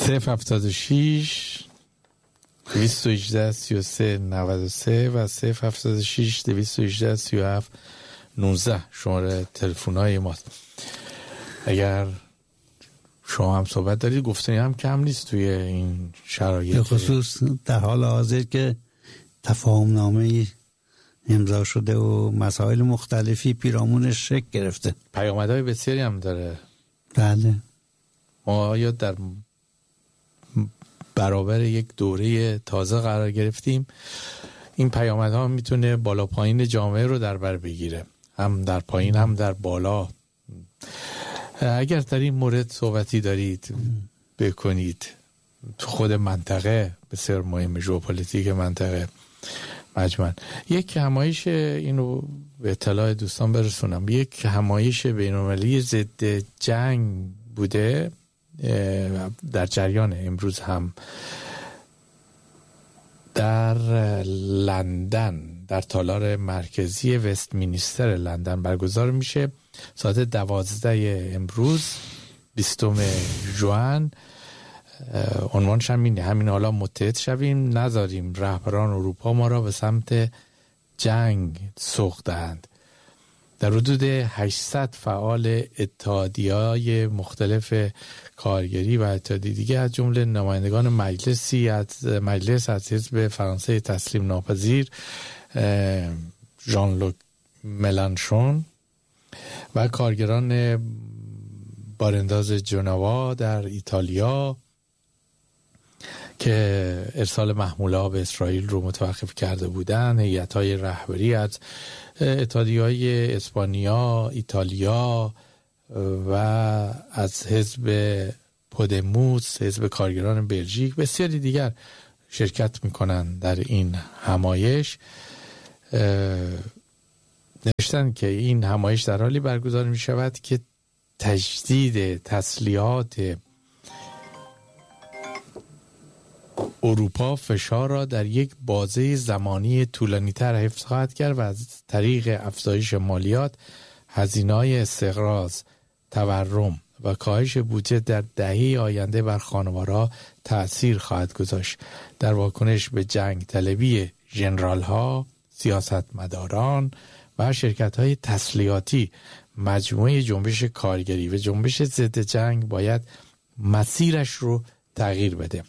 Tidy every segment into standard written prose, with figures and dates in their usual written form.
076 218 33 93 و 076 218 37 19 شماره تلفن‌های ماست. اگر شما هم صحبت دارید، گفتنی هم کم نیست توی این شرایط، به خصوص در حال حاضر که تفاهم نامه امضا شده و مسائل مختلفی پیرامونش شکل گرفته. پیامدهای بسیاری هم داره. بله، ما یا در برابر یک دوره تازه قرار گرفتیم. این پیامدها میتونه بالا پایین جامعه رو در بر بگیره، هم در پایین هم در بالا. اگر در این مورد صحبتی دارید بکنید. تو خود منطقه بسیار مهم، ژئوپلیتیک منطقه مجموعاً یک همایش، اینو به اطلاع دوستان برسونم، یک همایش بین‌المللی ضد جنگ بوده در جریان امروز هم در لندن، در تالار مرکزی وستمینستر لندن برگزار میشه ساعت 12 امروز 20 ژوئن. عنوانش هم اینه، همین حالا متحد شویم، نذاریم رهبران اروپا ما را به سمت جنگ سوق دهند. در حدود 800 فعال اتحادیه‌های مختلف کارگری و اتحادیه دیگه از جمله نمایندگان مجلس از حزب فرانسه تسلیم ناپذیر ژان لوک ملانشون و کارگران بارانداز جنوا در ایتالیا که ارسال محموله‌ها به اسرائیل رو متوقف کرده بودن، هیئت‌های رهبری از اتحادیه‌های اسپانیا، ایتالیا و از حزب پودموس، حزب کارگران بلژیک، بسیاری دیگر شرکت میکنن در این همایش. نوشتن که این همایش در حالی برگزار می شود که تجدید تسلیحات اروپا فشار را در یک بازه زمانی طولانی تر حفظ خواهد کرد و از طریق افزایش مالیات، هزینه‌های استقراض، تورم و کاهش بودجه در دهه آینده بر خانوارها تأثیر خواهد گذاشت. در واکنش به جنگ طلبی ژنرال‌ها، سیاستمداران و شرکت‌های تسلیحاتی، مجموعه جنبش کارگری و جنبش ضد جنگ باید مسیرش رو تغییر بده.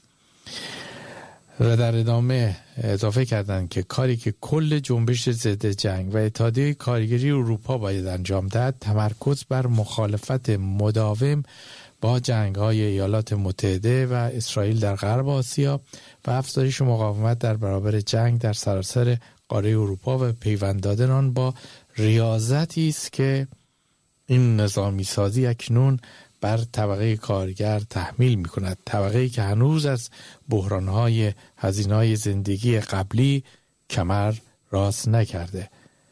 و در ادامه اضافه کردند که کاری که کل جنبش ضد جنگ و اتحادیه کارگری اروپا باید انجام دهد، تمرکز بر مخالفت مداوم با جنگ‌های ایالات متحده و اسرائیل در غرب آسیا و افزایش مقاومت در برابر جنگ در سراسر قاره اروپا و پیوند دادن آن با ریاضتی است که این نظامی سازی اکنون بر طبقه کارگر تحمیل می کند، طبقه‌ای که هنوز از بحران‌های هزینه‌های زندگی قبلی کمر راست نکرده.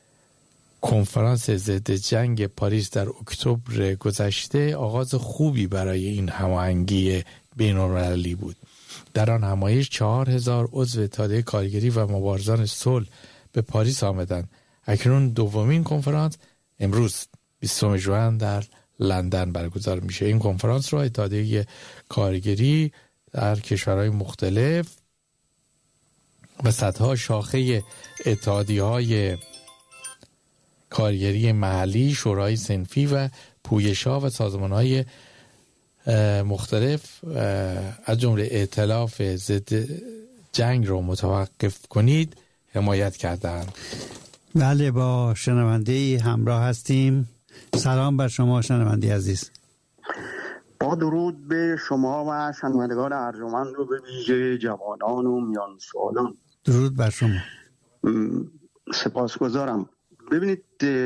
کنفرانس ضد جنگ پاریس در اکتبر گذشته آغاز خوبی برای این هماهنگی بین‌المللی بود. در آن همایش 4000 عضو اتحادیه کارگری و مبارزان صلح به پاریس آمدند. اکنون دومین کنفرانس امروز 20 ژوئن در لندن برگزار میشه. این کنفرانس را اتحادیه کارگری در کشورهای مختلف و صدها شاخه اتحادیه‌های کارگری محلی، شورای صنفی و پویش‌ها و سازمان‌های مختلف از جمله ائتلاف ضد جنگ رو متوقف کنید حمایت کردند. بله، با شنونده همراه هستیم. سلام بر شما شنونده عزیز. با درود به شما و شنوندگان ارجمند رو به ویژه جوانان و میان سالان. درود بر شما. سپاسگزارم. ببینید،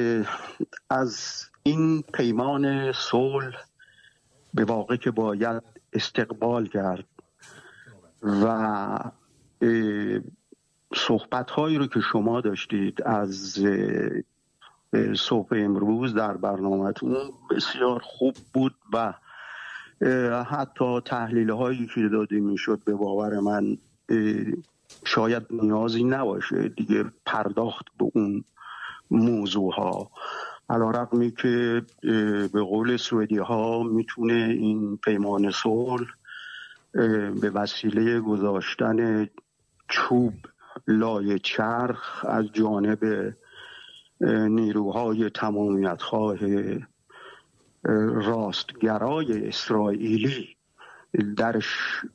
از این پیمان صلح به واقع که باید استقبال کرد و صحبت‌هایی رو که شما داشتید از صبح امروز در برنامه‌تون بسیار خوب بود و حتی تحلیل‌هایی که داده می‌شد به باور من شاید نیازی نباشه دیگه پرداخت به اون موضوعها، علی‌رغمی که به قول سوئدی‌ها میتونه این پیمان صلح به وسیله گذاشتن چوب لای چرخ از جانب نیروهای تمامیت‌خواه راستگرای اسرائیلی درش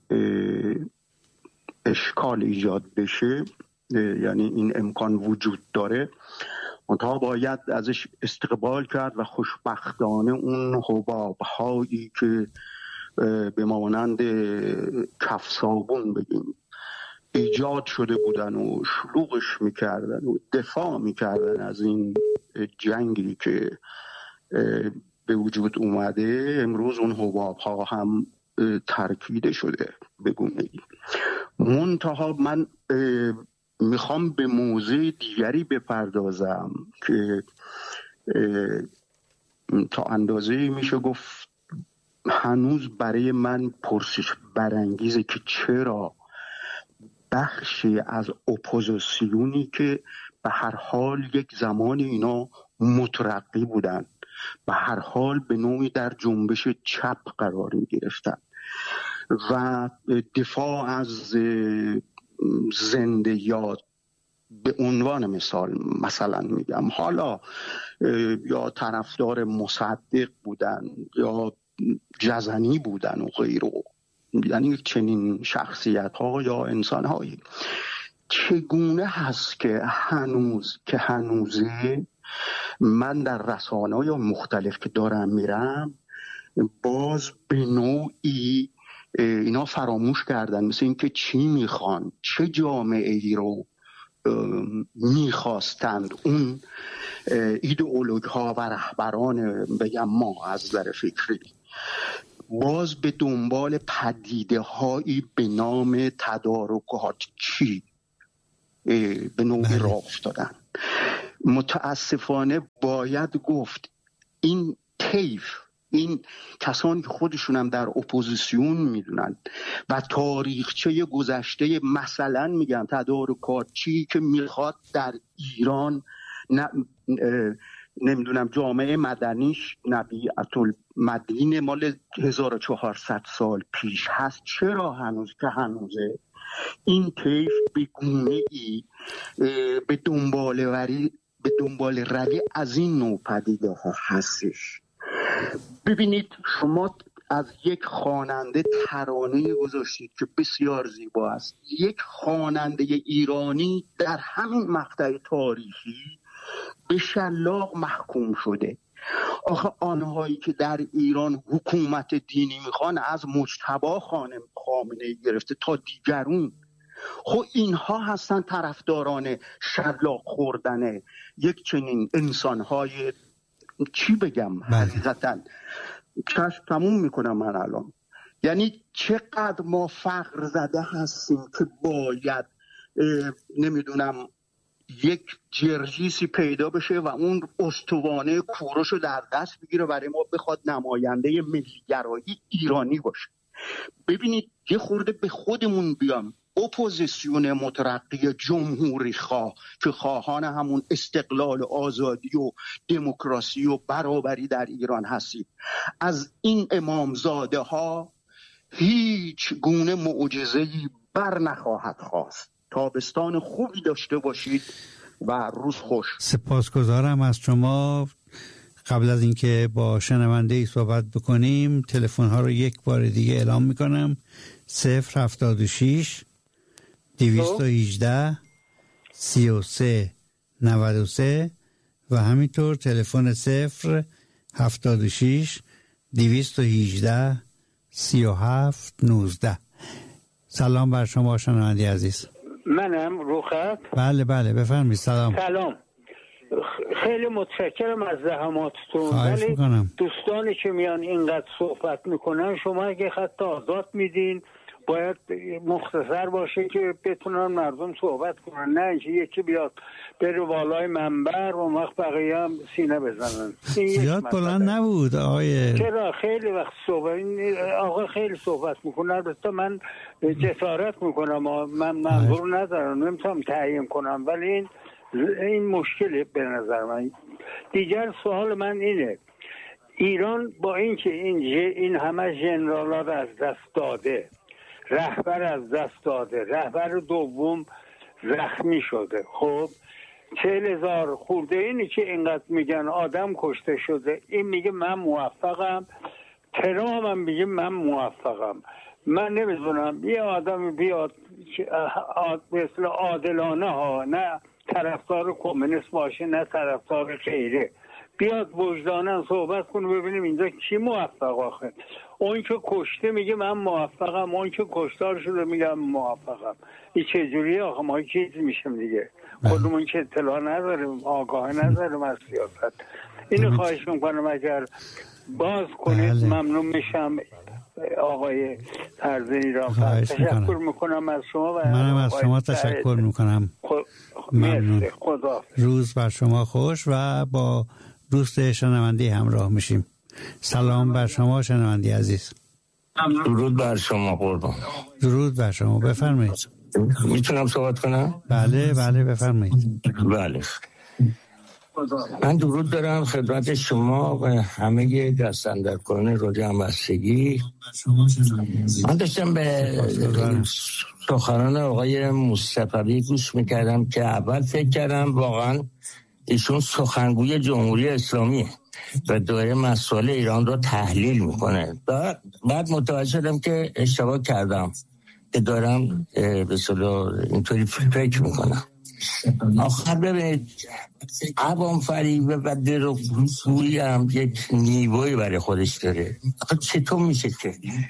اشکال ایجاد بشه، یعنی این امکان وجود داره، منتها باید ازش استقبال کرد و خوشبختانه اون حباب‌هایی که به مانند کف صابون بگیم ایجاد شده بودن و شلوغش میکردن و دفاع میکردن از این جنگی که به وجود اومده، امروز اون حباب‌ها هم ترکیده شده به گونه‌ای. منتها من میخوام به موضوع دیگری بپردازم که تا اندازه‌ای میشه گفت هنوز برای من پرسش برانگیزه که چرا بخشی از اپوزیسیونی که به هر حال یک زمان اینا مترقی بودن، به هر حال به نوعی در جنبش چپ قرار می گرفتن و دفاع از زنده یاد به عنوان مثلا میگم، حالا یا طرفدار مصدق بودن یا جزنی بودن و غیره، یعنی چنین شخصیت ها یا انسان هایی، چگونه هست که هنوزه من در رسانه‌های مختلف که دارم میرم باز به نوعی اینا فراموش کردن، مثل اینکه چی میخوان، چه جامعه ای رو میخواستند اون ایدئولوژی ها و رهبران بگم ما از نظر فکری باز به دنبال پدیده هایی به نام تدارکات چی به نوعی راه افتادن. متاسفانه باید گفت این طیف، این کسانی که خودشون هم در اپوزیسیون میدونن و تاریخچه گذشته مثلا میگم تدارکات چی که میخواد در ایران نمیدونم جامعه مدنیش نبیعةالمدین مال 1400 سال پیش هست، چرا هنوزه این طیف به گونه‌ای به دنبال روی از این نوع پدیده ها هستش. ببینید شما از یک خواننده ترانه گذاشتید که بسیار زیبا است، یک خواننده ایرانی در همین مقطع تاریخی به شلاق محکوم شده. آخه آنهایی که در ایران حکومت دینی میخوان از مجتبی خامنه‌ای گرفته تا دیگرون، خب اینها هستن طرفداران شلاق خوردن یک چنین انسانهای چی بگم حقیقتا تموم میکنم من الان. یعنی چقدر ما فقر زده هستیم که باید نمیدونم یک جرجیسی پیدا بشه و اون استوانه کوروش رو در دست بگیره برای ما بخواد نماینده ملیگرایی ایرانی باشه. ببینید یه خورده به خودمون بیام، اپوزیسیون مترقی جمهوری خواه که خواهان همون استقلال و آزادی و دموکراسی و برابری در ایران هستید، از این امامزاده ها هیچ گونه معجزه‌ای بر نخواهد خواست. تابستان خوبی داشته باشید و روز خوش. سپاسگزارم از شما. قبل از اینکه با شنونده صحبت بکنیم تلفن ها رو یک بار دیگه اعلام میکنم: 076 218 33 93 و همینطور تلفن 076 218 37 19. سلام بر شما شنونده عزیز. منم روخت؟ بله بفرمایید. سلام. خیلی متشکرم از زحماتتون. خواهش میکنم. دوستانی که میان اینقدر صحبت میکنن شما اگه خط آزاد میدین باید مختصر باشه که بتونن مردم صحبت کنن، نه اینکه یکی بیاد بره والای منبر و وقت بقیه هم سینه بزنن. زیاد بلند نبود آقای. چرا خیلی وقت آقا خیلی صحبت میکنن. البته من جسارت میکنم، من منظور ندارم، نمیتونم تعیین کنم، ولی این مشکلی به نظر من. دیگر سوال من اینه: ایران با اینکه این همه ژنرالا رو از دست داده، رهبر از دست داده، رهبر دوم زخمی شده. خب 40,000 خورده اینی که اینقدر میگن آدم کشته شده، این میگه من موفقم، ترام هم میگه من موفقم. من نمیدونم یه آدم بیاد مثل عادلانه ها، نه طرفدار کمونیست باشه نه طرفدار غیره، بیاد وجدانن صحبت کنه ببینیم اینجا کی موفق آخه. اون که کشته میگه من موفقم، اون که کشتار شده میگه من موفقم. این چجوریه آخه؟ ما چیزی میشیم دیگه، خودمون که اطلاع نداریم، آگاه نداریم از سیاست. اینو خواهش میکنم اگر باز کنید ممنون میشم آقای فرزین. تشکر میکنم از شما و منم از شما تشکر میکنم. ممنون. خدا روز بر شما خوش و با دوست شنونده همراه میشیم. سلام بر شما شنونده عزیز. درود بر شما قربان. درود بر شما، بفرمایید. میتونم صحبت کنم؟ بله بفرمایید. بله، من درود دارم خدمت شما و همه دست‌اندرکاران رادیو همبستگی. من داشتم به سخنان آقای مصطفی گوش میکردم که اول فکر کردم واقعا ایشون سخنگوی جمهوری اسلامیه و داره مسائل ایران رو تحلیل میکنه. بعد متوجه شدم که اشتباه کردم که دارم به اصطلاح اینطوری فکر میکنم. آخر ببینید عوام فریبه و دروغگویی هم یک نیرویی برای خودش داره. چطور میشه که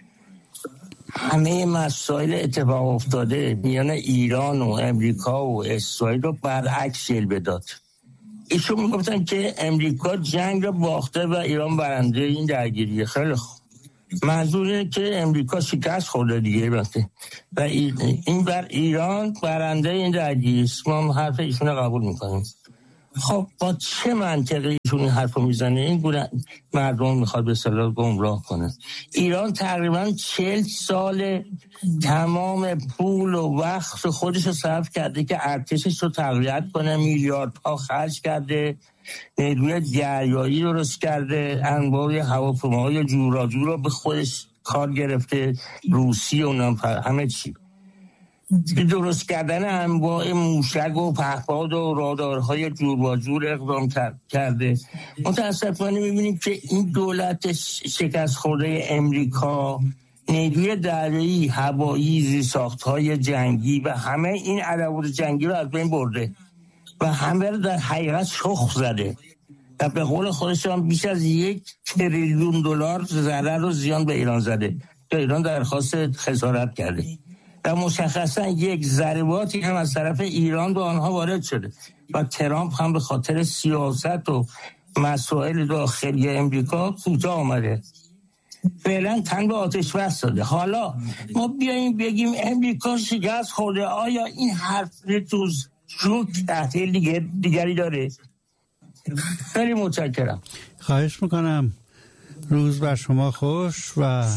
همه مسائل اتفاق افتاده میان ایران و امریکا و اسرائیل رو برعکس جلوه داد؟ ایشون میگفتن که امریکا جنگ رو باخته و ایران برنده این درگیریه. خیلی خوب، منظوره که امریکا شکست خورده دیگه و این بر ایران برنده این درگیری است. ما حرف ایشون رو قبول میکنیم. خب با چه منطقی ایشون این حرف رو میزنه؟ این گونه مردم میخواد به اصطلاح گمراه کنه. ایران تقریبا 40 سال تمام پول و وقت خودش رو صرف کرده که ارتشش رو تقویت کنه، میلیاردها خرج کرده، نیروی دریایی درست کرده، انواع هواپیماهای جوراجو رو به خودش کار گرفته، روسی و همه چی درست کردن انواع موشک و پهپاد و رادارهای جور و جور اقدام کرده. متاسفانه میبینیم که این دولت شکست خورده امریکا نیروی دریایی، هوایی، زیرساخت‌های جنگی و همه این ادوات جنگی رو از بین برده و همه رو در حقیقت شخ زده و به قول خودش هم بیش از 1 تریلیون دلار ضرر و زیان به ایران زده که ایران درخواست خسارت کرده و مشخصا یک ضرباتی هم از طرف ایران به آنها وارد شده و ترامپ هم به خاطر سیاست و مسائل داخلی امریکا کوتاه آمده، فعلا تن به آتش بس داده. حالا ما بیاییم بگیم امریکا شکست خورده، آیا این حرف توز شوک تحلیل دیگری داره؟ خیلی متشکرم. خواهش میکنم. روز بر شما خوش. و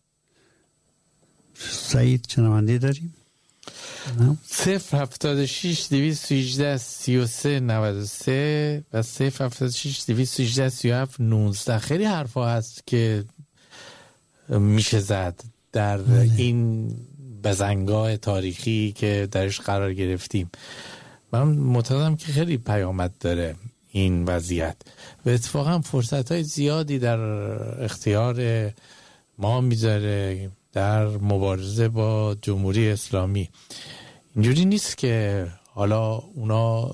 سعید شنونده داریم؟ 076 218 33 93 و 076 218 37 19. خیلی حرفا هست که میشه زد در این بزنگاه تاریخی که درش قرار گرفتیم. من معتقدم که خیلی پیامد داره این وضعیت و اتفاقا فرصت‌های زیادی در اختیار ما میذاره در مبارزه با جمهوری اسلامی. اینجوری نیست که حالا اونا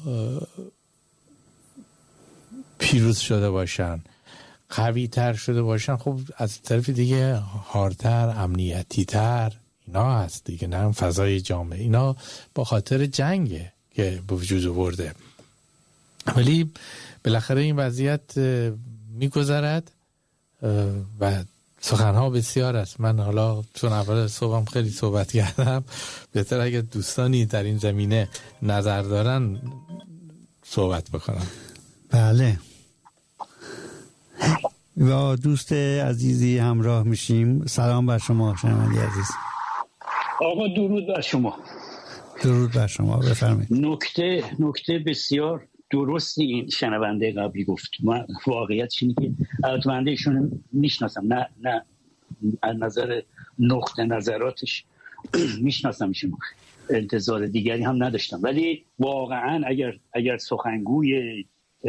پیروز شده باشن، قوی تر شده باشن. خب از طرف دیگه هارتر، امنیتی تر اینا هست دیگه، نه فضای جامعه. اینا با خاطر جنگه که به وجود آورده، ولی بالاخره این وضعیت میگذرد و سخنها بسیار است. من حالا چون اول صبحم خیلی صحبت کردم، بهتر اگر دوستانی در این زمینه نظر دارن صحبت بکنم. بله، و دوست عزیزی همراه میشیم. سلام بر شما شنونده عزیز. آقا درود بر شما. درود بر شما، بفرمایید. نکته بسیار درستی این شنونده قبلی گفت. من واقعیتش اینه که البته ایشون میشناسم، نه از نظر نقطه نظراتش میشناسم ایشون، انتظار دیگری هم نداشتم. ولی واقعا اگر سخنگوی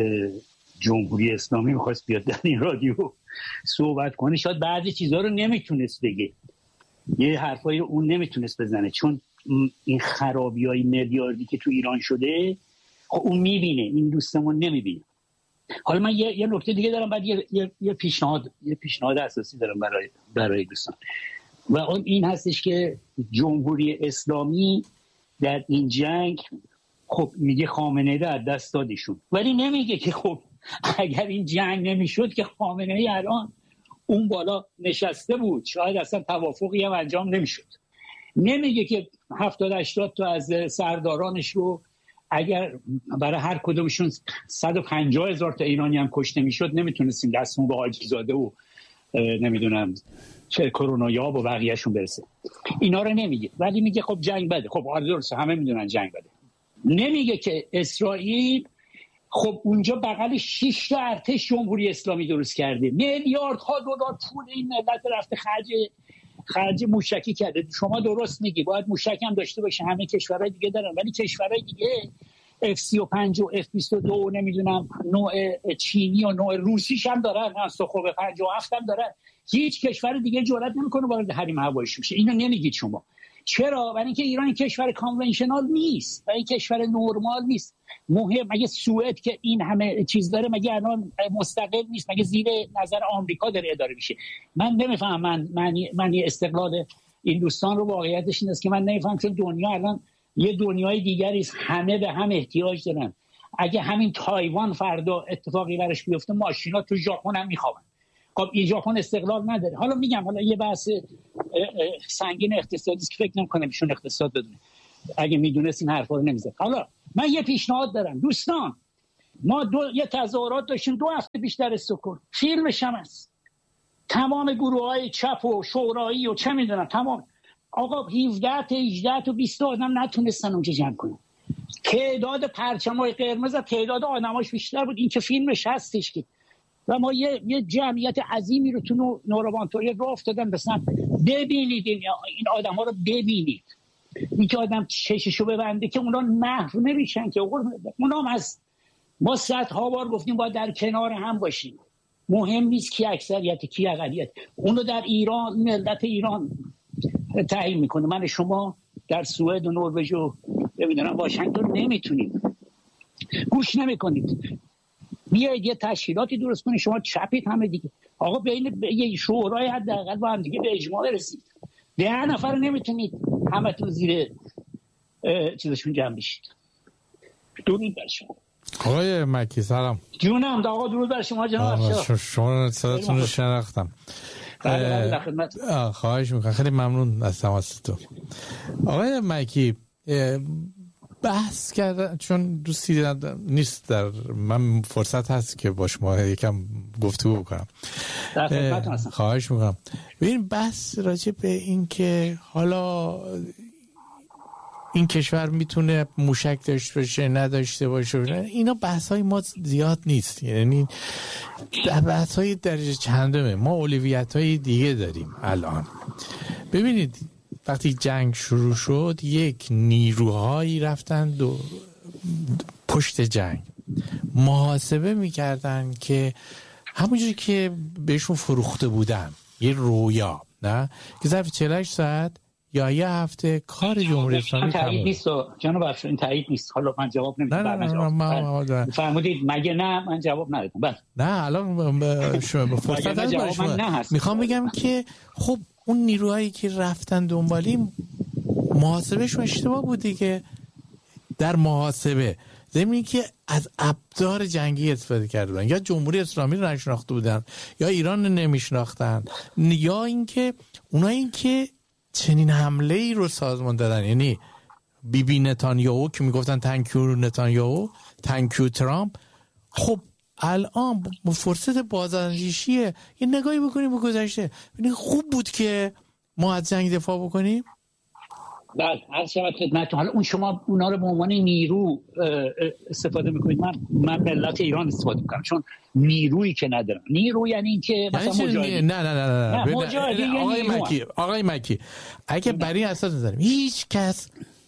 جمهوری اسلامی میخواست بیاد در این رادیو صحبت کنه، شاید بعضی چیزها رو نمیتونست بگه، یه حرفایی رو اون نمیتونست بزنه، چون این خرابی‌های میلیاردی که تو ایران شده خب اون میبینه، این دوستمون نمیبینه. حالا من یه نکته دیگه دارم، بعد یه پیشنهاد اساسی دارم برای دوستان، و اون این هستش که جمهوری اسلامی در این جنگ خب میگه خامنه‌ای رو از دست دادیشون، ولی نمیگه که خب اگر این جنگ نمیشد که خامنه‌ای الان اون بالا نشسته بود، شاید اصلا توافقی هم انجام نمیشد. نمیگه که 70-80 تا از سردارانش رو اگر برای هر کدومشون 150,000 تا ایرانی هم کشته میشد نمیتونستیم دستمون به حاجی زاده و نمیدونم چه کرونایاب و بقیهشون برسه. اینا رو نمیگه، ولی میگه خب جنگ بده. خب درسته، همه میدونن جنگ بده. نمیگه که اسرائیل خب اونجا بغل 6 تا ارتش جمهوری اسلامی درست کرده، میلیاردها دلار پول این ملت رفته خرج موشکی کرده. شما درست میگی، باید موشک هم داشته باشه، همه کشورهای دیگه دارن، ولی کشورهای دیگه F-35 و F-22 و نمیدونم نوع چینی و نوع روسیش هم دارن، سخوب 57 هم دارن. هیچ کشور دیگه جرئت نمیکنه وارد حریم هواییش بشه. اینو نمیگید شما. چرا؟ برای اینکه ایران کشور کانونشنال نیست، برای کشور نرمال نیست. مهم مگه سوئد که این همه چیز داره مگه الان مستقل نیست؟ مگه زیر نظر آمریکا داره اداره میشه؟ من نمیفهمم معنی استقلال این دوستان رو. واقعیتش این است که من نمیفهمم، چون دنیا الان یه دنیای دیگری است، همه به هم احتیاج دارن. اگه همین تایوان فردا اتفاقی براش بیفته، ماشینا تو ژاپن هم میخوابن. خب این ژاپن استقلال نداره. حالا میگم یه بحث سنگین اقتصادی است که فکر نمی‌کنم ایشون اقتصاد بدونه. اگه میدونست این حرفا رو نمیزد. حالا من یه پیشنهاد دارم دوستان. ما یه تظاهرات داشتیم 2 هفته پیش در استکهلم، فیلمش هم هست. تمام گروه‌های چپ و شورایی و چه میدونم، تمام آقا 17 تا 18 تا 20 آدم نتونستن اونجا جمع کنن. تعداد پرچم‌های قرمز، تعداد آدماش بیشتر بود. این که فیلمش هستش که و ما یه جمعیت عظیمی رو تو نوروانتوری راه افتادن بسن. ببینید این آدم‌ها رو ببینید. این که آدم چششو ببنده که اونا محو نمیشن که اونا هم از ما 100ها بار گفتیم باید در کنار هم باشیم. مهم نیست کی اکثریت کی اقلیت. اونو در ایران، ملت ایران تعیین میکنه. من شما در سوئد و نروژ و نمیدونم واشنگتن نمیتونید، گوش نمیکنید. بیایید یه تشکیلاتی درست کنید. شما چپید همه دیگه. آقا بین یه شورای حداقل با هم دیگه به اجماع رسید. 10 نفر نمیتونید همتون زیر چیزشون جمع بشید. درود بر شما. آقای مکی سلام. جونم آقا، درود بر شما جناب. شما صداتون رو شناختم. خواهش میکنم، خیلی ممنون از تماستون. آقای مکی بحث کردن، چون دوستی نیست در من فرصت هست که با شما یکم گفتگو بکنم. خواهش میکنم. ببین بحث راجع به این که حالا این کشور میتونه موشک داشته باشه نداشته باشه، اینا بحث‌های ما زیاد نیست. یعنی بحث‌های درجه چندمه. ما اولویت‌های دیگه داریم الان. ببینید وقتی جنگ شروع شد، یک نیروهایی رفتن پشت جنگ محاسبه میکردن که همونجوری که بهشون فروخته بودن یه رویا، نه که ظرف 48 ساعت یا یه هفته کار جمهوری اسلامی تایید نیست. جناب افشار این تایید نیست. حالا من جواب نمیدم. فرمودید مگه نه؟ من جواب ندادم. نه الان شما فرصت هست. میخوام بگم که خب اون نیروهایی که رفتن دنبالی محاسبهشون اشتباه بود دیگه. در محاسبه ضمن که از ابزار جنگی استفاده کرده بودن، یا جمهوری اسلامی رو نشناخته بودن یا ایران رو نمیشناختن، یا اینکه اونایی که چنین حمله ای رو سازمان دادن، یعنی بیبی نتانیاهو که میگفتن تانکیو نتانیاهو، تانکیو ترامپ. خب الان فرصت بازاندیشیه، یه نگاهی بکنیم به گذشته. ببینید خوب بود که ما از جنگ دفاع بکنیم. بله هر شود خدمتتون. حالا اون شما اونا رو به عنوان نیرو استفاده میکنید، من ملت ایران استفاده میکنم، چون نیرویی که ندارم. نیرو یعنی این که مثلا مجاهدین. نه آقای مکی اگه برای اساس نظرم هیچ کس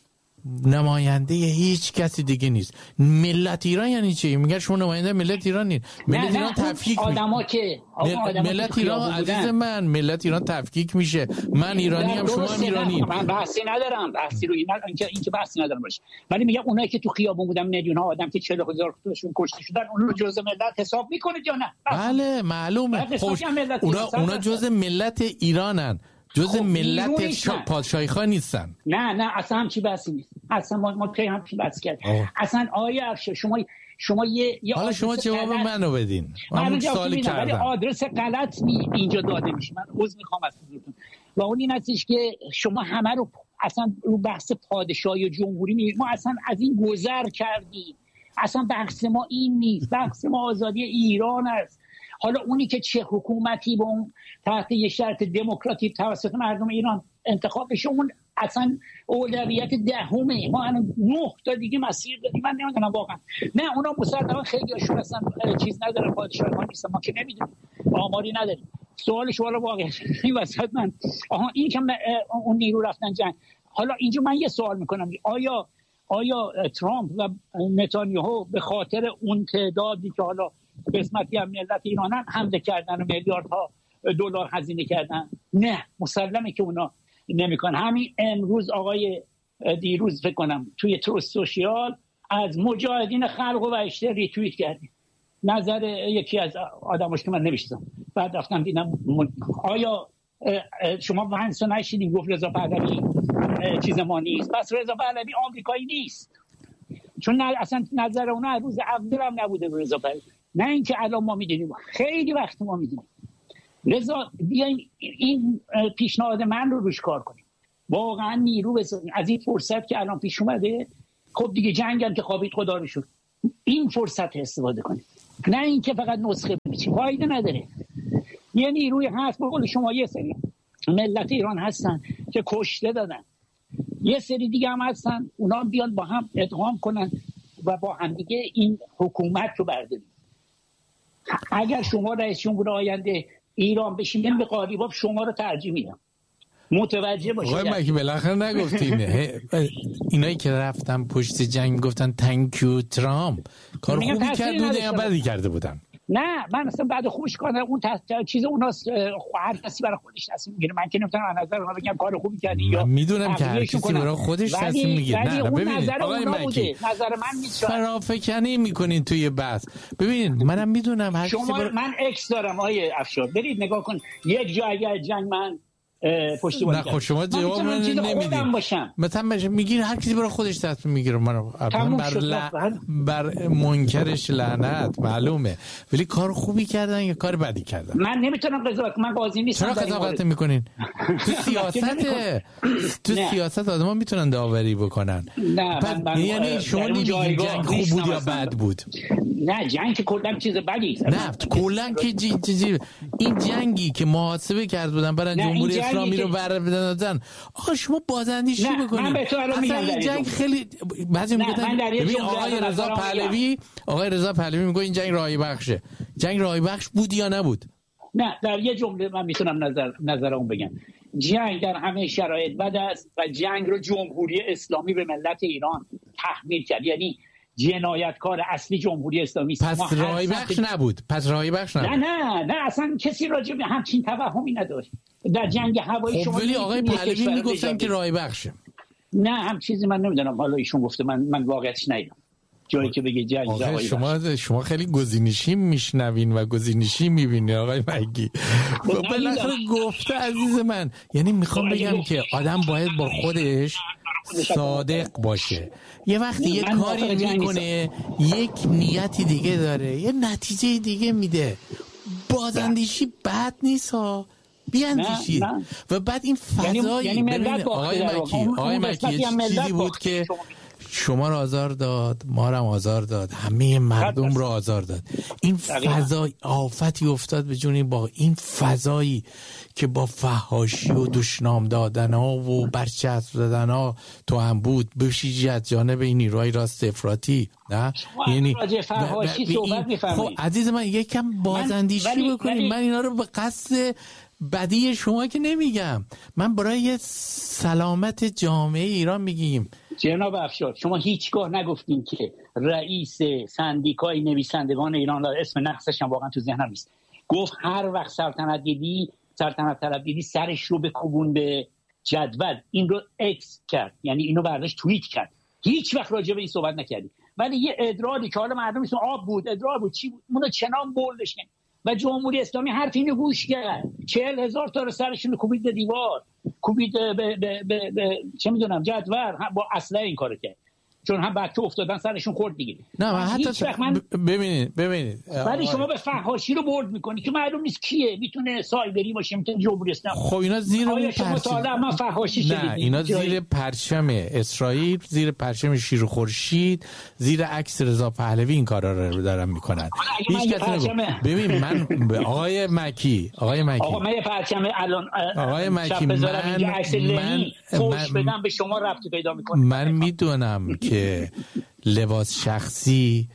نماینده هیچ کسی دیگه نیست. ملت ایران یعنی چی؟ میگه شما نماینده ملت ایران نیست. ملت ایران تفکیک میشه. ملت ایران عزیز من، ملت ایران تفکیک میشه. من ایرانی ام، شما هم ایرانی. من بحثی ندارم، بحثی رو این که بحثی ندارم باشه. ولی میگم اونایی که تو خیابون بودن میلیون ها آدم که 40,000 تاشون کشته شدن، اون رو جزء ملت حساب میکنید یا نه؟ بله معلومه. اونا جزء ملت ایرانن، جزء ملت پادشاهی خان نیستن. نه اصلا همچی بحثی نیست. اصلا ما کی همچی بحث کردیم؟ اصلا آیه افشار شما یه حالا شما جواب منو بدین. من سوالی کردم. آدرس غلط اینجا داده میشه. من عذر میخوام از حضورتون. و اون این هستش که شما همه رو اصلا رو بحث پادشاهی و جمهوری میگید. ما اصلا از این گذر کردیم. اصلا بحث ما این نیست. بحث ما آزادی ایران است. حالا اونی که چه حکومتی با اون تحت یه شرط دموکراتیک توسط مردم ایران انتخاب بشه، اون اصلا اولویت دهمه. ما الان 9 تا دیگه مسیر داریم. من نمیدونم واقعا. نه اونا مسلما خیلی هاشون اصلا چیز ندارن، پادشاه ما نیستن، ما که نمیدونیم، آماری نداریم. سوال شما واقعا این وسط من این که اون نیرو رفتن جنگ. حالا اینجا من یه سوال میکنم، آیا ترامپ و نتانیاهو به خاطر اون تعدادی که حالا قسمتی هم ملت ایران هم حمله کردن و میلیاردها دلار هزینه کردن؟ نه، مسلمه که اونا نمیکنن. همین امروز آقای دیروز فکر کنم توی تروس سوشیال از مجاهدین خلق و اشتر ریتوییت کردیم نظر یکی از آدماش که من نوشتم، بعد رفتم دیدم. آیا شما وانسو نشیدین گفت رضا پهلوی چیز ما نیست؟ پس رضا پهلوی آمریکایی نیست، چون اصلا نظر اونا روز اول هم نبوده رضا پهلوی. نه اینکه الان ما میدونیم، خیلی وقت ما میدونیم. لذا بیایم این پیشنهاد من رو روش کار کنیم، واقعا نیرو بذاریم از این فرصت که الان پیش اومده. خب دیگه جنگ هم که خوابید خدا رو شد، این فرصت استفاده کنیم، نه اینکه فقط نسخه بچیم، فایده نداره. یه نیروی هست به قول شما، یه سری ملت ایران هستن که کشته دادن، یه سری دیگه هم هستن اونا بیان با هم ادغام کنن و با هم دیگه این حکومت رو برداریم. اگر شما رئیس جمهور آینده ایران بشین به قالیباف، شما رو ترجیح میدم. متوجه باشید. آقای مکی بالاخره نگفتین اینایی که رفتن پشت جنگ گفتن تانک یو ترامپ، کار خوبی کرده بودن یا بدی کرده بودن؟ نه من اصلا بعد خوبش کنم، اون چیز اوناست، هر کسی برای خودش تصمیم میگیره. من که نمیتونم از نظر اونها بگم کار خوبی کردی یا میدونم که هر کسی برای خودش تصمیم میگیره. نه ببینید آقای مکی نظر من نیست، فرافکنی میکنین توی بحث. ببینید منم میدونم هر شما من اکس دارم آیه افشار، برید نگاه کن یک جا اگر جنگ من پشتیبانی نه. خب شما جواب من نمیدین. مثلا میگین هر کسی برای خودش تصمیم میگیره. من بر منکرش لعنت معلومه، ولی کار خوبی کردن یا کار بدی کردن؟ من نمیتونم قضاوت، من قاضی نیستم. چرا قضاوت میکنین؟ تو سیاست آدم‌ها میتونن داوری بکنن. یعنی شما نمیگین جنگ خوب بود یا بد بود؟ نه جنگ که کلا چیز بدی. نه کلا که این جنگی که محاسبه کرد بودن برای جمهوری اسلامی رو بردادن. آخه شما بازندیشی بکنید. اصلا این جنگ خیلی بعضی میگن ببین آقای رضا پهلوی میگه این جنگ راهی بخشه. جنگ راهی بخش بود یا نبود؟ نه در یه جمله من میتونم نظرم بگم. جنگ در همه شرایط بد است و جنگ رو جمهوری اسلامی به ملت ایران تحمیل کرد. یعنی جنایتکار اصلی جمهوری اسلامی است. پس راهی بخش نبود. نه اصلا کسی راجع به همچین توهمی نداره. در جنگ هوایی شما ولی آقای پهلوی میگفتن که راهی بخشه. نه هم چیزی من نمیدونم، حالا ایشون گفته، من واقعیتش ندیدم جایی که بگه جنگ راهی بخشه. شما خیلی گزینشی میشنوین و گزینشی میبینین آقای مکی. بالاخره گفته عزیز من. یعنی میخوام بگم که آدم باید با خودش صادق باشه. یه وقتی یه کاری میکنه یک نیتی دیگه داره یه نتیجه دیگه میده. بازاندیشی بد نیست ها، بیاندیشید. و بعد این فضایی یعنی آقای مکی یه چیزی بود که شما رو آزار داد، ما رو آزار داد، همه مردم رو آزار داد. این فضای آفتی افتاد به جون با این فضایی که با فحاشی و دشنام دادن ها و برچسب زدن ها تو هم بود، بشیجی از جانب این نیروهای راست افراطی. نه یعنی راجع فحاشی صحبت می‌فرمایید. خب عزیز من یکم بازاندیشی بکنید. من اینا رو به قصد بدی شما که نمیگم، من برای سلامت جامعه ایران میگیم. جناب افشار، شما هیچگاه نگفتین که رئیس سندیکای نویسندگان ایران، اسم نقصش هم واقعا تو ذهنم نیست، گفت هر وقت سلطنت طلب دیدی سرش رو بکوبون به جدول. این رو اکس کرد، یعنی اینو برداشت توییت کرد. هیچ وقت راجع به این صحبت نکردی. ولی یه ادرالی که حالا مردم میسون آب بود، ادرار بود، چی بود، اونو چنان بولدش کرد و جمهوری اسلامی حرف اینو گوش کرد. 40,000 تا رو سرشون رو کوبید به دیوار، کوبید به چه میدونم جدول، با اسلحه این کارو کرد، چون هم بچه افتادن سرشون خورد دیگه. نه من حتی ببینید ولی شما به فحاشی رو برد میکنی که معلوم نیست کیه، میتونه سایبری باشه، میتونه جمهوری اسلامی. خب اینا زیر اون نه اینا زیر پرچم اسرائیل، زیر پرچم شیر و خورشید، زیر عکس رضا پهلوی این کارا رو دارن میکنن. هیچ کس ببین من آقای مکی آقا من یه پرچم الان آقای مکی من فوش بدم به شما ربطی پیدا میکنه. من میدونم که لباس شخصی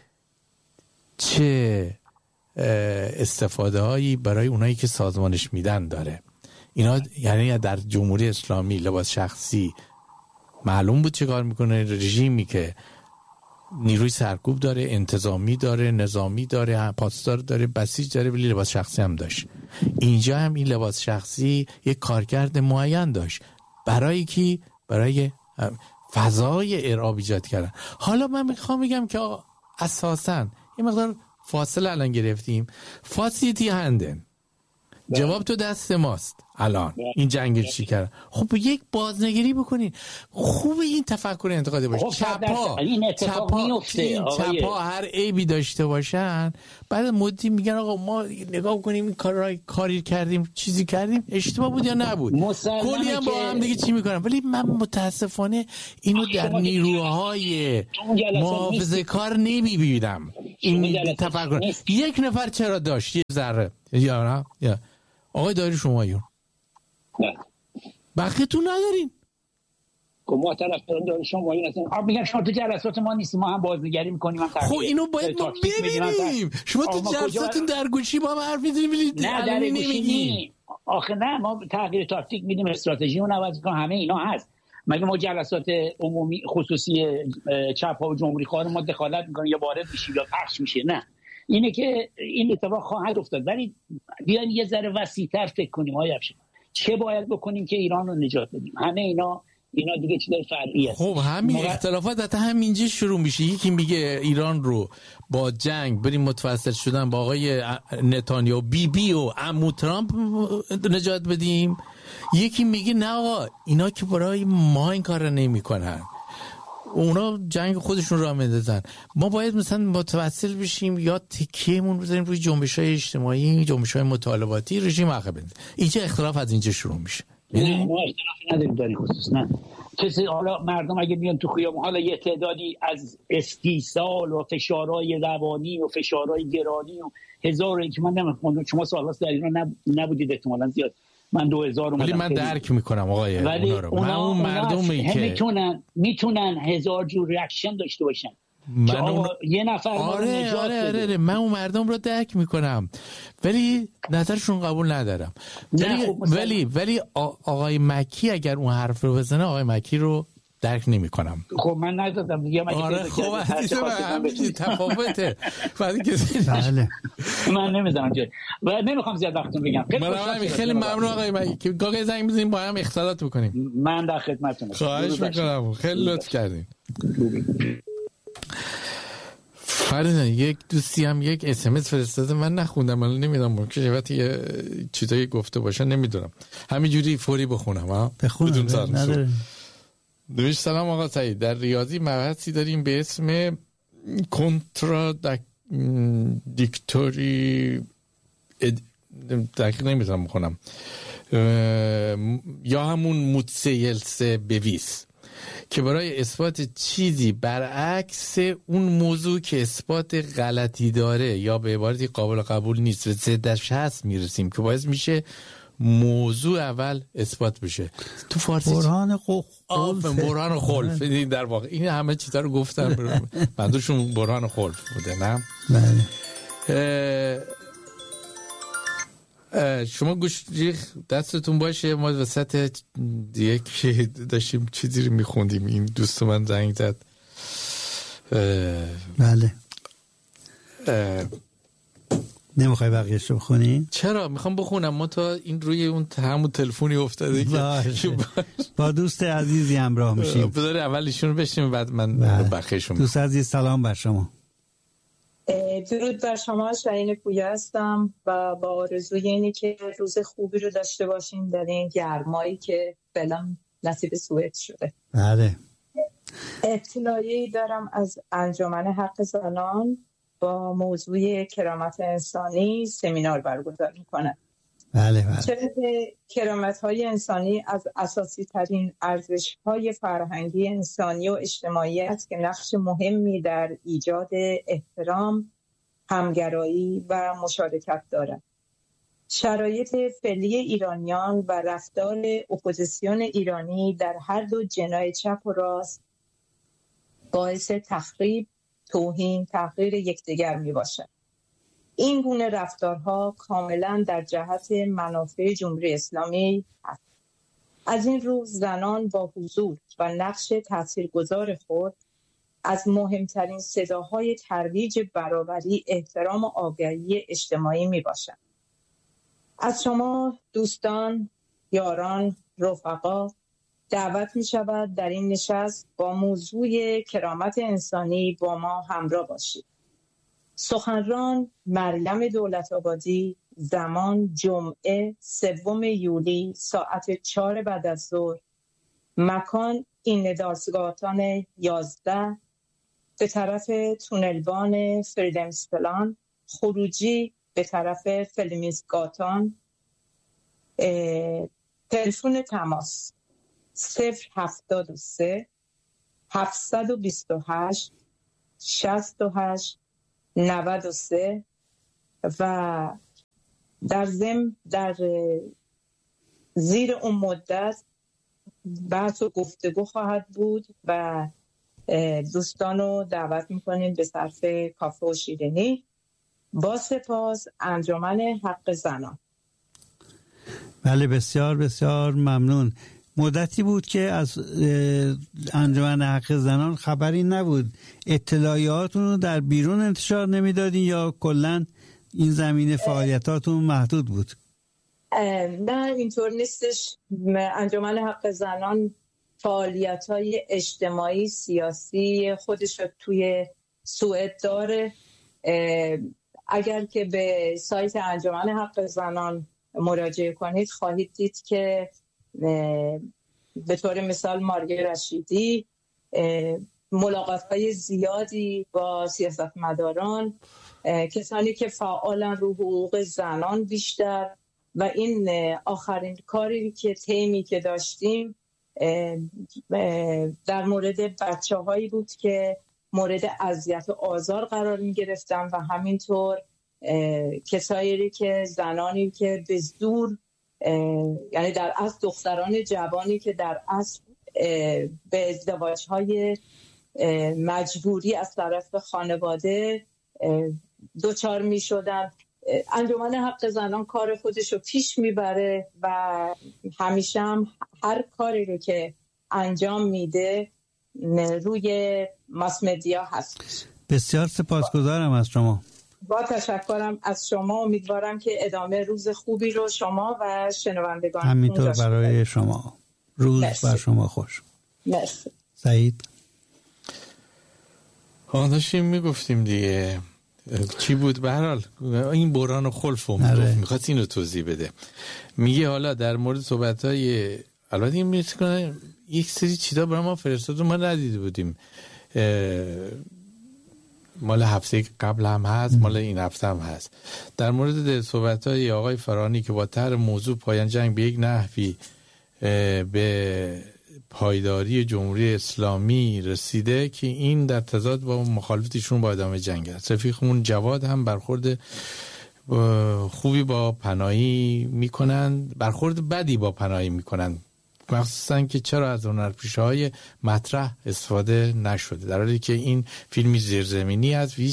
چه استفاده هایی برای اونایی که سازمانش میدن داره. اینا یعنی در جمهوری اسلامی لباس شخصی معلوم بود چه کار میکنه. رژیمی که نیروی سرکوب داره، انتظامی داره، نظامی داره، پاسدار داره، بسیج داره، ولی لباس شخصی هم داشت. اینجا هم این لباس شخصی یک کارکرد معین داشت برای کی؟ برای فضای ارعاب ایجاد کردن. حالا من میخوام بگم که اساساً یه مقدار فاصله الان گرفتیم. فاسیتی هندن، جواب تو دست ماست. الان این جنگ چی کرد؟ خب یک بازنگری بکنین. خوبه این تفکر انتقادی باشه. چپا هر عیبی داشته باشن، بعد مدتی میگن آقا ما نگاه کنیم این کاری کردیم، چیزی کردیم، اشتباه بود یا نبود. کلی هم با هم دیگه چی میکنن. ولی من متاسفانه اینو در نیروهای محافظه کار نمیبینم. این تفکر یک نفر چرا داشت یه ذره یا نه؟ یا آقای داری شمایون بقیتون ندارین. ما طرفدار داری شمایون هستن. میگم شما تو جلسات ما نیستیم، ما هم بازنگری میکنیم. خب اینو باید ما ببینیم. شما تو جلساتون در گوشی با هم حرف میزنیم ولی نه در گوشی نی. آخه نه، ما تغییر تاکتیک میدیم، استراتژی رو عوض میکنیم، همه اینا هست. مگه ما جلسات عمومی خصوصی چپ ها و جمهوری خواه ما دخالت میکنیم یا وارد میشیم یا پخش میشه؟ نه، اینه که این اتفاق خواهد افتاد. ولی بیاین یه ذره وسیع‌تر فکر کنیم. آیا چه باید بکنیم که ایران رو نجات بدیم؟ همه اینا دیگه چیزای فرعی است. خب همین اختلافات حتی همینجا شروع میشه. یکی میگه ایران رو با جنگ بریم متوسل شدن با آقای نتانیاهو، بی و عمو ترامپ نجات بدیم. یکی میگه نه آقا اینا که برای ما این کار رو نمی‌کنن، اونا جنگ خودشون را میندازن. ما باید مثلا متوسل بشیم یا تکیه‌مون بزنیم روی جنبش‌های اجتماعی، جنبش‌های مطالباتی، رژیم عقب بندازیم. اینجا اختلاف از اینجا شروع میشه. ما اختلافی نداریم در این خصوص. نه کسی، حالا مردم اگه میان تو خیابون، حالا یه تعدادی از استیصال و فشارهای روانی و فشارهای گرانی و هزار که من نمی‌دونم شما سال‌هاست در ایران نبودید احتمالاً زیاد. من 2000 ولی من درک میکنم آقای اونا رو. من اون مردمی که میتونن هزار جور ریاکشن داشته باشن. یه نفر آره من اون مردم رو درک میکنم ولی نظرشون قبول ندارم. ولی آقای مکی اگر اون حرف رو بزنه، آقای مکی رو درک نمی‌کنم. خب من ندادم دیگه. خب همین تفاوته. بله من نمی‌ذارم جای و نمی‌خوام زیاد وقتتون بگم. خیلی ممنون آقای مکی که گاگای زنگ می‌زنیم با هم اختلاط بکنیم. من در خدمتتونم. خواهش می‌کنم. خیلی لطف کردین. فرضاً یک دوستی هم یک SMS فرستاده، من نخوندم، الان نمیدونم ممکنه البته یه چیزایی گفته باشه، نمیدونم. همینجوری فوری بخونم. ها بخونم نداره. دویش سلام آقا سعید، در ریاضی مبحثی داریم به اسم کنترا دیکتوری دقیق نمیتونم بخونم یا همون موتسیلس بویس که برای اثبات چیزی برعکس اون موضوع که اثبات غلطی داره یا به عبارتی قابل قبول نیست و ضدش هست میرسیم که باعث میشه موضوع اول اثبات بشه. تو فارسی برهان خلف در واقع این همه چیزا رو گفتم منظورشون برهان خلف بوده. نه بله. شما گوش دستتون باشه، ما وسط یک داشتیم چیزی رو میخوندیم، این دوست من زنگ زد. بله. نمیخوای بقیه‌شو بخونی؟ چرا؟ میخوام بخونم، ما تا این روی اون همون تلفنی افتاده که با دوست عزیزی همراه میشیم. بذار اول ایشون رو بشنیم بعد من بقیه‌شو. دوست عزیز سلام بر شما. درود بر شما. شاهین پویا هستم و با آرزوی اینی که روز خوبی رو داشته باشیم در این گرمایی که فعلا نصیب سوئد شده. بله. اطلاعی دارم از انجمن حق زنان با موضوع کرامت انسانی سمینار برگزار میکنه. بله بله. چرا که کرامت‌های انسانی از اساسی ترین ارزش‌های فرهنگی انسانی و اجتماعی است که نقش مهمی در ایجاد احترام، همگرایی و مشارکت دارد. شرایط فعلی ایرانیان و رفتار اپوزیسیون ایرانی در هر دو جناح چپ و راست باعث تخریب، توهین، تحقیر یکدیگر میباشد. این گونه رفتارها کاملا در جهت منافع جمهوری اسلامی است. از این رو زنان با حضور و نقش تاثیرگذار خود از مهمترین صداهای ترویج برابری، احترام و آگاهی اجتماعی میباشند. از شما دوستان، یاران، رفقا دعوت می شود در این نشست با موضوع کرامت انسانی با ما همراه باشید. سخنران مریم دولت‌آبادی، زمان جمعه 3 یولی ساعت 4 بعد از ظهر، مکان ایندالسگاتان 11 به طرف تونلبان فریدمسپلان، خروجی به طرف فلمیزگاتان. تلفن تماس 073 728 68 93 و در ضمن در زیر اون مدت بحث و گفتگو خواهد بود و دوستان رو دعوت میکنیم به صرف کافه و شیرینی. با سپاس، انجمن حق زنان. بله، بسیار بسیار ممنون. مدتی بود که از انجمن حق زنان خبری نبود. اطلاعاتون رو در بیرون انتشار نمیدادین یا کلا این زمینه فعالیتاتون محدود بود؟ نه، اینطور نیستش. انجمن حق زنان فعالیت‌های اجتماعی سیاسی خودش رو توی سوئد داره. اگر که به سایت انجمن حق زنان مراجعه کنید خواهید دید که به طور مثال ماریا رشیدی ملاقات‌های زیادی با سیاستمداران، کسانی که فعالن رو حقوق زنان بیشتر، و این آخرین کاری که تیمی که داشتیم در مورد بچه‌هایی بود که مورد اذیت و آزار قرار می‌گرفتن و همینطور کسایی که زنانی که به زور، یعنی در اصل دختران جوانی که در اصل به ازدواج‌های مجبوری از طرف خانواده دچار می‌شدن. انجمن حق زنان کار خودش رو پیش میبره و همیشه هم هر کاری رو که انجام میده روی ماس مدیا هست. بسیار سپاسگزارم از شما. با تشکرم از شما. امیدوارم که ادامه روز خوبی رو شما و شنوندگان همینطور برای شما. روز بر شما خوش. مرسی. سعید داشتیم میگفتیم دیگه چی بود؟ به هر حال این بحران خلف میخواد اینو توضیح بده. میگه حالا در مورد صحبت‌های، البته این میگه یک سری چیزا برای ما فرستاد ما ندیده بودیم، مال هفته قبل هم هست، مال این هفته هم هست، در مورد صحبت‌های آقای فرانی که با طرح موضوع پایان جنگ به یک نحوی به پایداری جمهوری اسلامی رسیده که این در تضاد با مخالفتشون با ادامه جنگ است. رفیقمون جواد هم برخورد خوبی با پناهی میکنن، برخورد بدی با پناهی میکنن، مخصوصا که چرا از هنرپیشه‌های مطرح استفاده نشده، در حالی که این فیلمی زیرزمینی است و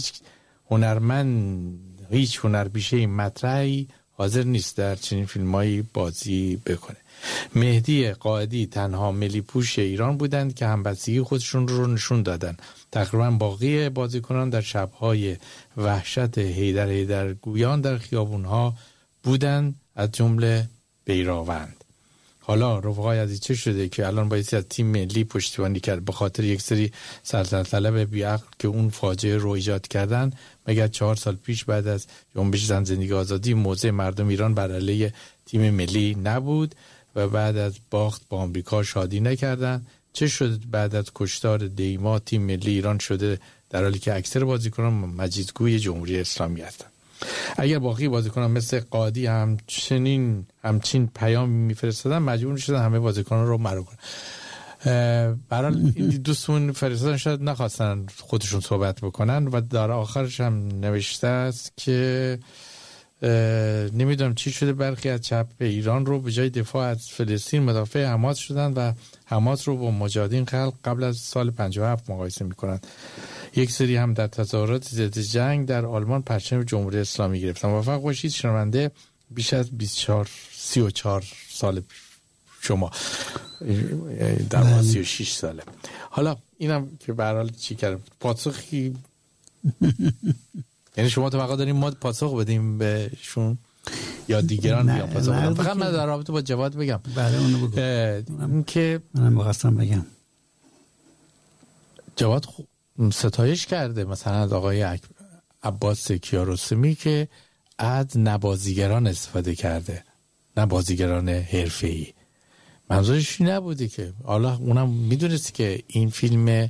هیچ هنرپیشه مطرحی حاضر نیست در چنین فیلمایی بازی بکنه. مهدی قائدی تنها ملی پوش ایران بودند که همبستگی خودشون رو نشون دادن. تقریبا باقی بازیکنان در شب‌های وحشت حیدر گویان در خیابون‌ها بودند، از جمله بیراوند. حالا رفقای عزیز چه شده که الان بایستی از تیم ملی پشتیبانی کرد به خاطر یک سری سلطنت طلب بیعقل که اون فاجعه رو ایجاد کردن؟ مگر 4 سال پیش بعد از جنبش زن زندگی آزادی موضع مردم ایران بر علیه تیم ملی نبود و بعد از باخت با آمریکا شادی نکردن؟ چه شد بعد از کشتار دیما تیم ملی ایران شده در حالی که اکثر بازیکنان مجیزگوی جمهوری اسلامی هستند؟ اگر باقی بازیکنان مثل قادی همچین پیام میفرستادن، مجبور میشدن همه بازیکنان رو مرو کنن. برای دوستمون فرستادن شاید نخواستن خودشون صحبت بکنن و در آخرش هم نوشته است که نمیدونم چی شده برخی از چپ ایران رو به جای دفاع از فلسطین مدافع حماس شدن و حماس رو با مجاهدین خلق قبل از سال 57 مقایسه میکنن. یک سری هم در تظاهرات ضد جنگ در آلمان پرچم جمهوری اسلامی گرفتن. موفق باشید شنونده بیش از 34 سال شما در 36 ساله. حالا اینم که به هر حال چی کردم پاسخی یعنی شما توقع داریم ما پاسخ بدیم بهشون یا دیگران بیان پاسخ بدن؟ فقط من در رابطه با جواد بگم. بله اونو بگو. این که منم می‌خواستم بگم جواد ستایش کرده مثلا از آقای عباس کیارستمی که از نبازیگران استفاده کرده، نبازیگران حرفه‌ای. منظورش نبوده که حالا اونم میدونستی که این فیلم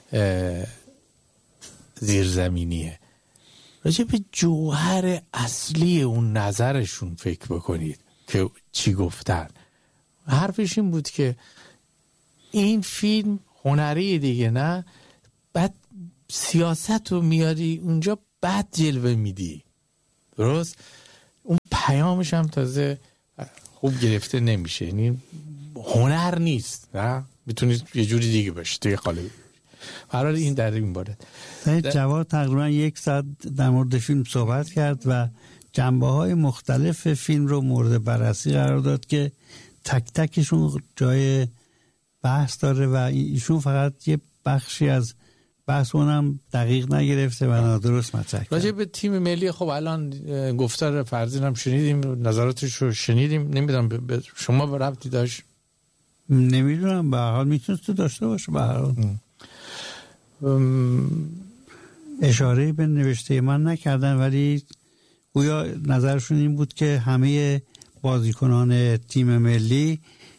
زیرزمینیه. راجع به جوهر اصلی اون نظرشون فکر بکنید که چی گفتن. حرفش این بود که این فیلم هنری دیگه نه، بعد سیاست رو میاری اونجا بعد جلوه میدی. درست؟ اون پیامش هم تازه خوب گرفته نمیشه، یعنی هنر نیست، نه میتونید یه جوری دیگه باشه توی قالب. برای این در این باره جواد تقریبا 1 ساعت در مورد فیلم صحبت کرد و جنبه‌های مختلف فیلم رو مورد بررسی قرار داد که تک تکشون جای بحث داره و ایشون فقط یه بخشی از بحث اونم دقیق نگرفته و نادرست مطرح کرد. راجع به تیم ملی خب الان گفتار فرزین هم شنیدیم، نظراتش رو شنیدیم. نمیدونم شما ربطی داشت؟ نمیدونم، به هر حال میتونست داشته باشه. به هر حال اشاره به نوشته من نکردن، ولی گویا نظرشون این بود که همه بازیکنان تیم ملی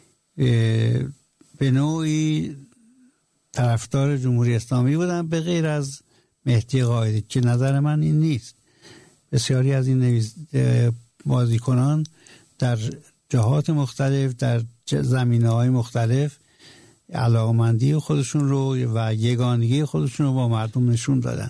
به نوعی طرفدار جمهوری اسلامی بودن به غیر از مهدی قائدی، که نظر من این نیست. بسیاری از این بازیکنان در جهات مختلف در زمینه‌های مختلف علاقمندی خودشون رو و یگانگی خودشون رو با مردم نشون دادن.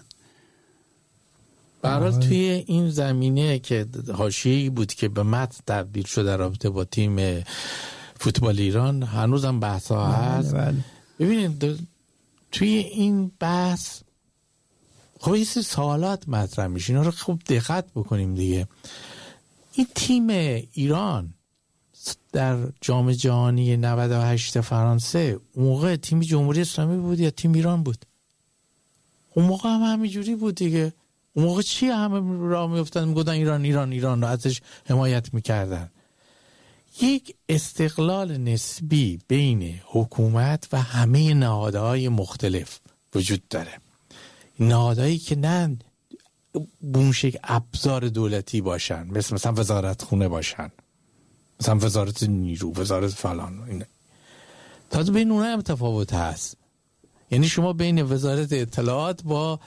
برای توی این زمینه که حاشیه‌ای بود که به متن تبدیل شده رابطه با تیم فوتبال ایران، هنوزم بحث‌ها هست. ببینید توی این بحث خب یه سری سوالات مطرح میشه، اینا رو خوب دقت بکنیم دیگه. این تیم ایران در جام جهانی 98 فرانسه اون موقع تیم جمهوری اسلامی بود یا تیم ایران بود؟ اون موقع هم همینجوری بود دیگه. اون موقع چی همه راه میافتادن میگفتن ایران ایران ایران رو ازش حمایت میکردن. یک استقلال نسبی بین حکومت و همه نهادهای مختلف وجود داره. نهادهایی که نه بونشک ابزار دولتی باشن، مثلا وزارت خونه باشن، مثلا وزارت نیرو، وزارت فلان. تازه بین اونها هم تفاوت هست. یعنی شما بین وزارت اطلاعات با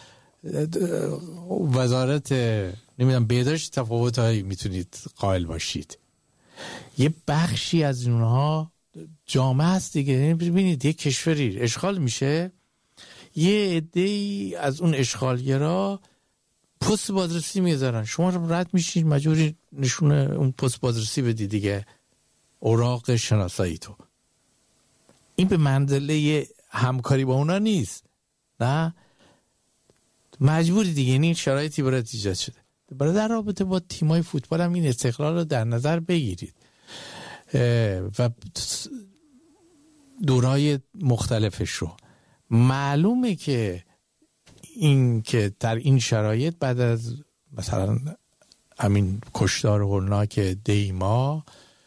وزارت نمیدونم بهداشت تفاوت‌هایی میتونید قائل باشید. یه بخشی از اونها جامعه است دیگه. ببینید یک کشوری اشغال میشه، یه عده‌ای از اون اشغالگرا پست بازرسی میذارن، شما رد میشید مجبوری نشونه اون پست بازرسی بدی دیگه، اوراق شناسایی تو. این به منزله همکاری با اونا نیست، نه مجبوری دیگه. این شرایطی برات ایجاد شده. برای در رابطه با تیمای فوتبال هم این استقلال رو در نظر بگیرید و دورهای مختلفش رو. معلومه که این که در این شرایط بعد از مثلا همین کشتار هولناک دیما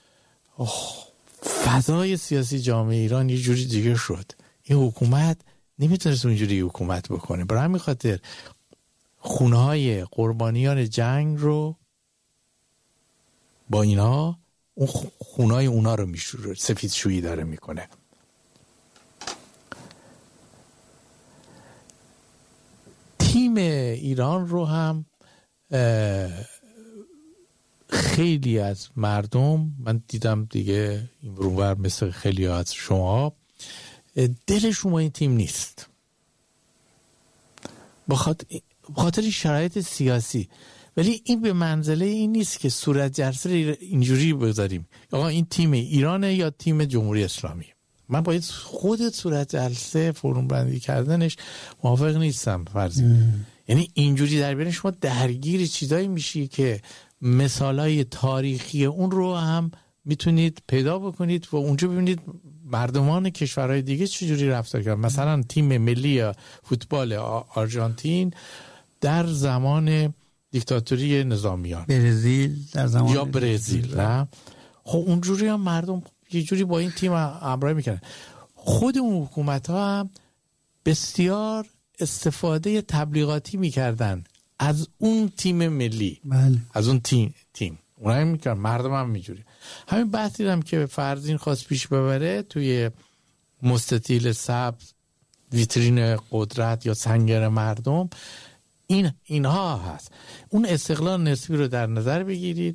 فضای سیاسی جامعه ایران یه جوری دیگه شد. این حکومت نمیتونست اونجوری حکومت بکنه. برای همین خاطر خونه‌های قربانیان جنگ رو با اینا، اون خونه‌های اونا رو میشوره، سفیدشویی داره میکنه. تیم ایران رو هم خیلی از مردم، من دیدم دیگه این برونور مثل خیلی از شما، دلشون با این تیم نیست بخاطر شرایط سیاسی. ولی این به منزله این نیست که صورت جلسه اینجوری بذاریم آقا این تیم ایرانه یا تیم جمهوری اسلامی. من باید خودت صورت جلسه فرم بندی کردنش موافق نیستم فرضی. یعنی اینجوری در بیارن شما درگیر چیزایی میشی که مثالای تاریخی اون رو هم میتونید پیدا بکنید و اونجا ببینید مردمان کشورهای دیگه چجوری رفتار کردن. مثلا تیم ملی فوتبال آرژانتین در زمان دیکتاتوری نظامیان، برزیل در زمان یا برزیل، نه خب اونجوری هم مردم یه جوری با این تیم همراهی میکنن. خود اون حکومت ها هم بسیار استفاده تبلیغاتی میکردن از اون تیم ملی. بله. از اون تیم اونها هم میکردن، مردم هم میجوری. همین بحث دیدم که فرزین خواست پیش ببره توی مستطیل سبز، ویترین قدرت یا سنگر مردم، اینها هست. اون استقلال نسبی رو در نظر بگیرید،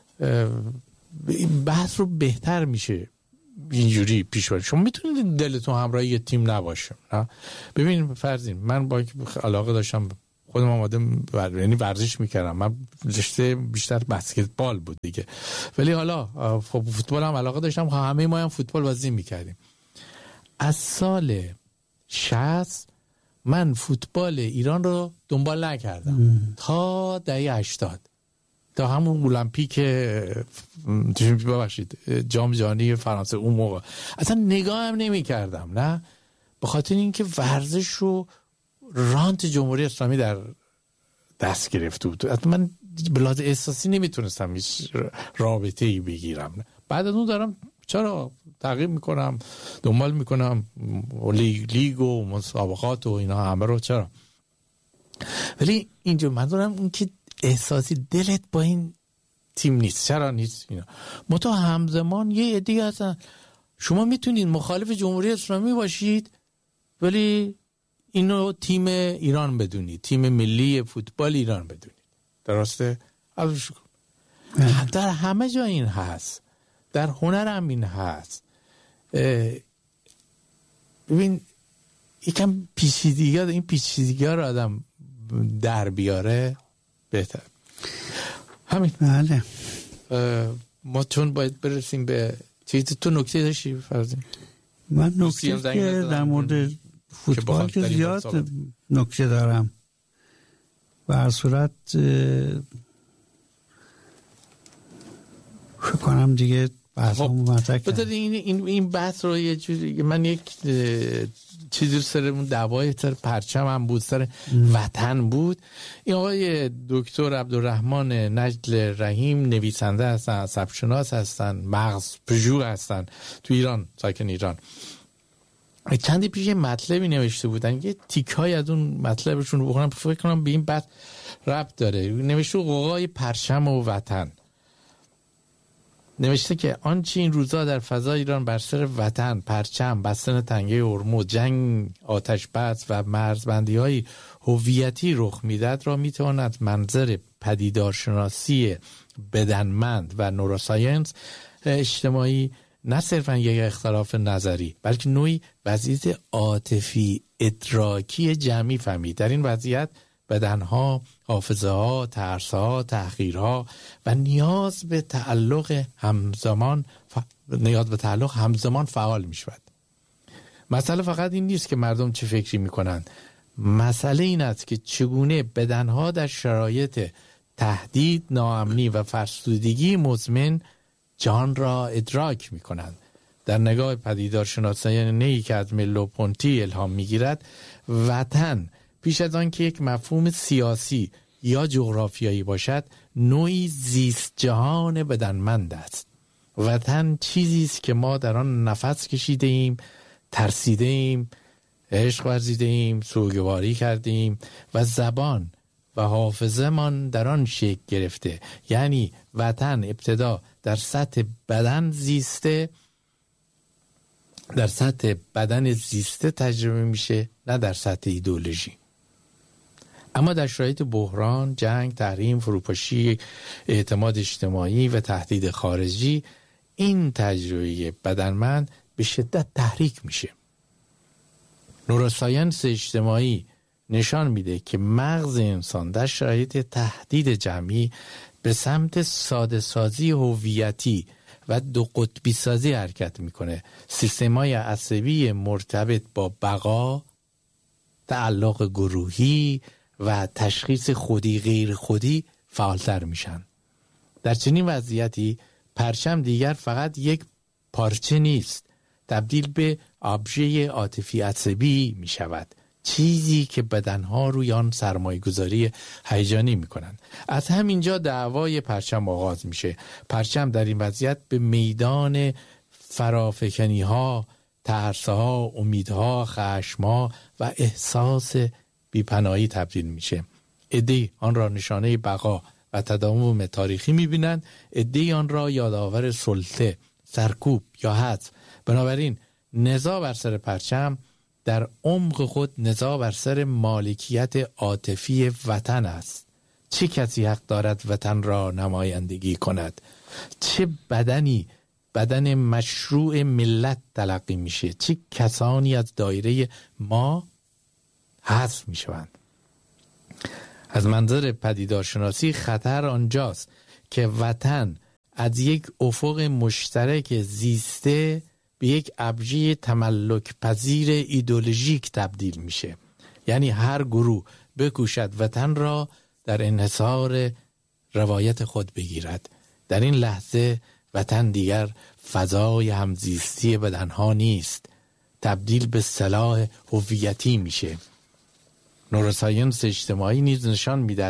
بحث رو بهتر میشه اینجوری پیش برید. شما میتونید دلتون همراه یه تیم نباشه، نه؟ ببین فرضین من با علاقه داشتم، خودم آمادم یعنی ورزش میکردم، من رشته بیشتر بسکتبال بود دیگه، ولی حالا فوتبال هم علاقه داشتم، همه ما هم فوتبال بازی میکردیم. از سال 60 من فوتبال ایران رو دنبال نکردم تا دهه 80، تا همون المپیک ببخشید جام جهانی فرانسه اون موقع اصلا نگاه هم نمی کردم، نه به خاطر اینکه ورزش رو رانت جمهوری اسلامی در دست گرفته بود. حتی من به لحاظ احساسی نمیتونستم هیچ رابطه ای بگیرم. بعد از اون دارم چرا تغییر میکنم، دنبال میکنم لیگ و مسابقات و اینا همه رو، چرا. ولی اینجا من دارم اون که احساسی دلت با این تیم نیست. چرا نیست اینا؟ متا همزمان یه عده هستن شما میتونید مخالف جمهوری اسلامی باشید ولی اینو تیم ایران بدونید، تیم ملی فوتبال ایران بدونید. درسته؟ در همه جا این هست، در هنر هم این هست. ببین یکم پیچیدگی، این پیچیدگی رو آدم در بیاره بهتر. همین. بله. ما چون باید برسیم به چیز، تو نکته داشتی فرضیم؟ من نکته که در مورد فوتبال که زیاد نکته دارم و هر صورت فکر کنم دیگه بحثمون مطرح کردم. این بحث رو یه جوری، من یک چیزی سر اون دعوای سر پرچم هم بود، سر وطن بود. این آقای دکتر عبدالرحمن نجل رحیم نویسنده هستن، سبکشناس هستن، مغز پژوه هستن، تو ایران، ساکن ایران. چندی پیش مطلبی نوشته بودن، یه تیکای از اون مطلبشون رو بخونم، فکر کنم به این بحث ربط داره. نوشته قوقای پرچم و وطن، نوشته که آنچه این روزا در فضای ایران بر سر وطن، پرچم، بستن تنگه هرمز، جنگ، آتش بس و مرزبندی‌های هویتی رخ میدهد را میتواند منظر پدیدارشناسی بدنمند و نوروساینس اجتماعی نه صرفا یک اختلاف نظری، بلکه نوعی وضعیت عاطفی ادراکی جمعی فهمید. در این وضعیت بدنها، حافظه ها، ترس ها، تحقیرها و نیاز به تعلق همزمان فعال می شود. مسئله فقط این نیست که مردم چه فکری می کنند، مسئله این است که چگونه بدنها در شرایط تهدید، ناامنی و فرسودگی مزمن جان را ادراک می کنند. در نگاه پدیدارشناسانه‌ای که از ملو پونتی الهام می گیرد، وطن پیش از آن که یک مفهوم سیاسی یا جغرافیایی باشد، نوعی زیست جهان بدنمند است. وطن چیزی است که ما در آن نفس کشیده ایم، ترسیده ایم، عشق ورزیده ایم، سوگواری کردیم و زبان و حافظه من در آن شکل گرفته. یعنی وطن ابتدا در سطح بدن زیسته، در سطح بدن زیسته تجربه میشه، نه در سطح ایدئولوژی. اما در شرایط بحران، جنگ، تحریم، فروپاشی، اعتماد اجتماعی و تهدید خارجی، این تجربه بدنمند به شدت تحریک میشه. نوروساینس اجتماعی نشان میده که مغز انسان در شرایط تهدید جمعی به سمت ساده سازی هویتی و دو قطبی سازی حرکت میکنه. سیستم‌های عصبی مرتبط با بقا، تعلق گروهی و تشخیص خودی غیر خودی فعالتر میشن. در چنین وضعیتی پرچم دیگر فقط یک پارچه نیست، تبدیل به ابژه عاطفی عصبی می شود، چیزی که بدنها روی آن سرمایه گذاری هیجانی می کنند. از همینجا دعوای پرچم آغاز میشه. پرچم در این وضعیت به میدان فرافکنی ها، ترس ها، امیدها، خشم ها و احساس بیپناهی تبدیل میشه. عده‌ای آن را نشانه بقا و تداوم تاریخی میبینند، عده‌ای آن را یادآور سلطه، سرکوب یا حذف. بنابراین نزاع بر سر پرچم در عمق خود نزاع بر سر مالکیت عاطفی وطن است. چه کسی حق دارد وطن را نمایندگی کند؟ چه بدنی بدن مشروع ملت تلقی میشه؟ چه کسانی از دایره ما حذف میشوند؟ از منظر پدیدارشناسی خطر آنجاست که وطن از یک افق مشترک زیسته به یک ابژه تملک پذیر ایدئولوژیک تبدیل میشه. یعنی هر گروه بکوشد وطن را در انحصار روایت خود بگیرد. در این لحظه وطن دیگر فضای همزیستی بدنها نیست، تبدیل به سلاح هویتی میشه. نوروساینس اجتماعی نیز نشان میده